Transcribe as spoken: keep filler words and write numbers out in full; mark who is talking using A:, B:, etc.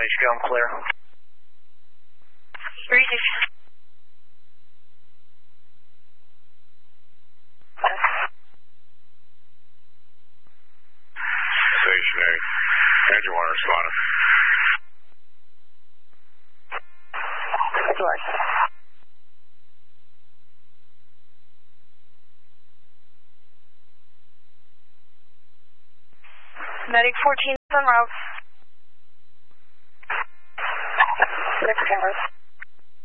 A: H Q, I'm clear.
B: three six.
C: Station eight. Engine one responded.
B: George. Medic fourteen on route. Next cameras.